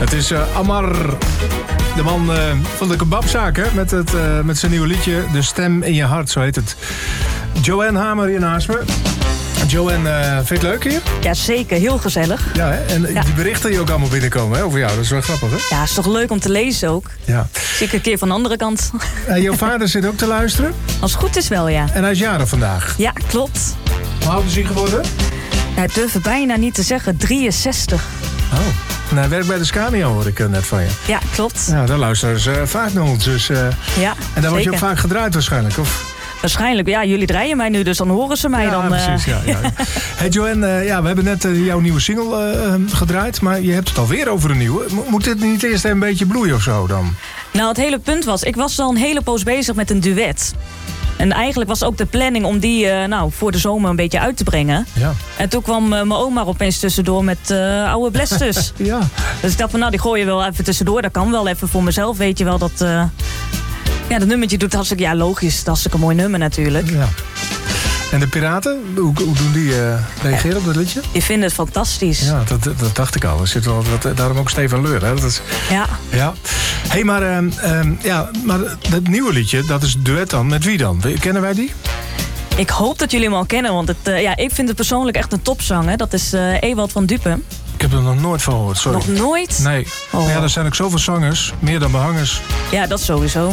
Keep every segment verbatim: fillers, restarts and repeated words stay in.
Het is uh, Ammar, de man uh, van de kebabzaak, hè? Met, het, uh, met zijn nieuwe liedje De Stem in je Hart, zo heet het. Joanne Hamer hier naast me. Joanne, uh, vind je het leuk hier? Ja, zeker. Heel gezellig. Ja, hè? En ja. die berichten die ook allemaal binnenkomen hè, over jou, dat is wel grappig, hè? Ja, is toch leuk om te lezen ook. Ja. Zeker een keer van de andere kant. En jouw vader zit ook te luisteren? Als het goed is wel, ja. En hij is jarig vandaag? Ja, klopt. Hoe oud is hij geworden? Ja, ik durf bijna niet te zeggen. drieënzestig. Oh. En hij werkt bij de Scania, hoor ik net van je. Ja, klopt. Ja, daar luisteren ze uh, vaak naar ons. Dus, uh, ja, en daar word je ook zeker. vaak gedraaid waarschijnlijk, of? Waarschijnlijk, ja, jullie draaien mij nu, dus dan horen ze mij ja, dan. Precies, uh... ja, ja. Hey Joanne, uh, ja, we hebben net uh, jouw nieuwe single uh, gedraaid, maar je hebt het alweer over een nieuwe. Mo- moet dit niet eerst een beetje bloeien of zo dan? Nou, het hele punt was, ik was al een hele poos bezig met een duet. En eigenlijk was ook de planning om die uh, nou, voor de zomer een beetje uit te brengen. Ja. En toen kwam uh, mijn oma er opeens tussendoor met uh, oude blesters. Ja. Dus ik dacht van, nou, die gooi je wel even tussendoor. Dat kan wel even voor mezelf, weet je wel, dat... Uh, ja, dat nummertje doet hartstikke... Ja, logisch, dat is hartstikke mooi nummer natuurlijk. Ja. En de Piraten, hoe, hoe doen die uh, reageren op dat liedje? Die vinden het fantastisch. Ja, dat, dat dacht ik al. Er zit wel, dat, daarom ook Stefan Leur, hè? Dat is, ja. Ja. Hé, hey, maar, uh, uh, ja, maar dat nieuwe liedje, dat is duet dan. Met wie dan? Kennen wij die? Ik hoop dat jullie hem al kennen, want het, uh, ja, ik vind het persoonlijk echt een topzanger. Dat is uh, Ewald van Dupen. Ik heb er nog nooit van gehoord, sorry. Nog nooit? Nee. Oh. Ja, er zijn ook zoveel zangers, meer dan behangers. Ja, dat sowieso.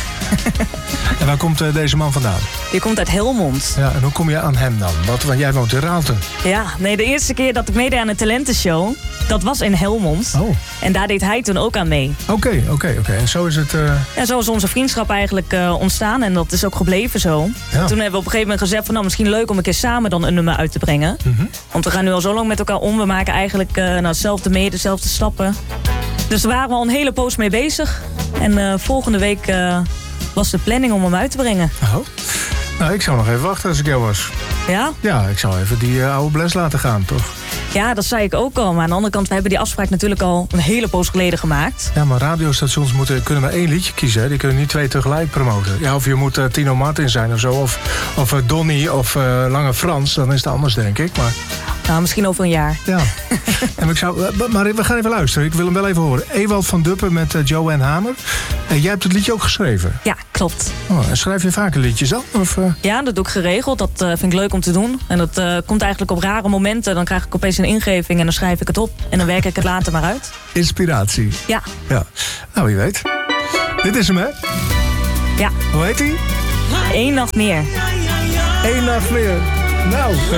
En waar komt uh, deze man vandaan? Die komt uit Helmond. Ja, en hoe kom je aan hem dan? Want, want jij woont in Raalte. Ja, nee, de eerste keer dat ik meedeed aan een talentenshow, dat was in Helmond. Oh. En daar deed hij toen ook aan mee. Oké, okay, oké, okay, oké. Okay. En zo is het... Uh... En zo is onze vriendschap eigenlijk uh, ontstaan. En dat is ook gebleven zo. Ja. Toen hebben we op een gegeven moment gezegd van... nou, misschien leuk om een keer samen dan een nummer uit te brengen. Mm-hmm. Want we gaan nu al zo lang met elkaar om. We maken eigenlijk uh, nou, hetzelfde mee, dezelfde stappen. Dus daar waren we al een hele poos mee bezig. En uh, volgende week uh, was de planning om hem uit te brengen. Oh. Nou, ik zou nog even wachten als ik jou was. Ja? Ja, ik zou even die uh, oude bles laten gaan, toch? Ja, dat zei ik ook al. Maar aan de andere kant, we hebben die afspraak natuurlijk al een hele poos geleden gemaakt. Ja, maar radiostations moeten, kunnen maar één liedje kiezen. Hè? Die kunnen niet twee tegelijk promoten. Ja, of je moet uh, Tino Martin zijn of zo. Of, of uh, Donny of uh, Lange Frans. Dan is het anders, denk ik. Maar... Nou, misschien over een jaar. Ja. En ik zou, maar we gaan even luisteren. Ik wil hem wel even horen. Ewald van Duppen met uh, Joanne Hamer. En jij hebt het liedje ook geschreven? Ja, klopt. Oh, en schrijf je vaker liedjes dan? Of, uh... Ja, dat doe ik geregeld. Dat uh, vind ik leuk om te doen. En dat uh, komt eigenlijk op rare momenten. Dan krijg ik opeens een ingeving en dan schrijf ik het op. En dan werk ik het later maar uit. Inspiratie. Ja. Ja. Nou, wie weet. Dit is hem, hè? Ja. Hoe heet hij? Eén nacht meer. Eén nacht meer. Nou...